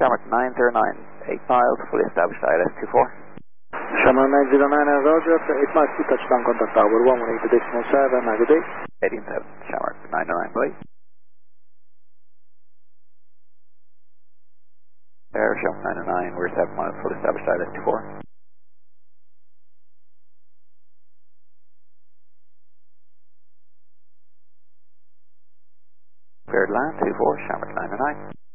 Shamrock 909, 8 miles, fully established ILS 24. Shamrock 909 and Roger, 8 miles to touchdown contact tower 118.7, have a good day. 187, Shamrock 909, please. Air Shamrock 909, we're 7 miles, fully established ILS 24. Cleared land 24, Shamrock 909.